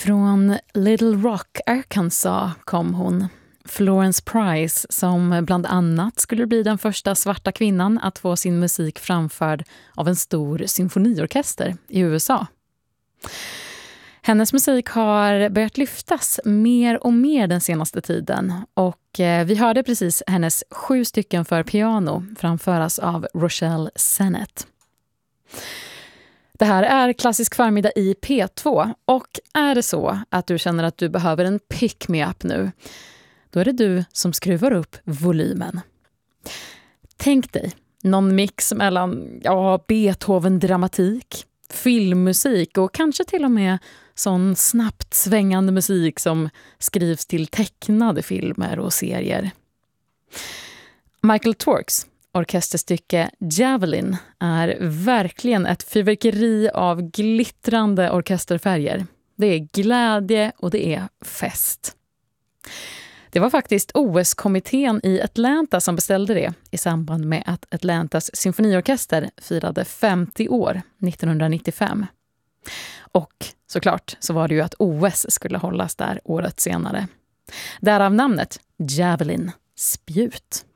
Från Little Rock, Arkansas kom hon. Florence Price, som bland annat skulle bli den första svarta kvinnan att få sin musik framförd av en stor symfoniorkester i USA. Hennes musik har börjat lyftas mer och mer den senaste tiden och vi hörde precis hennes 7 stycken för piano framföras av Rochelle Sennett. Det här är Klassisk förmiddag i P2 och är det så att du känner att du behöver en pick-me-up nu, då är det du som skruvar upp volymen. Tänk dig någon mix mellan Beethoven-dramatik, filmmusik och kanske till och med sån snabbt svängande musik som skrivs till tecknade filmer och serier. Michael Torks orkesterstycke Javelin är verkligen ett fyrverkeri av glittrande orkesterfärger. Det är glädje och det är fest. Det var faktiskt OS-kommittén i Atlanta som beställde det i samband med att Atlantas symfoniorkester firade 50 år 1995. Och såklart så var det ju att OS skulle hållas där året senare. Därav namnet Javelin, spjut.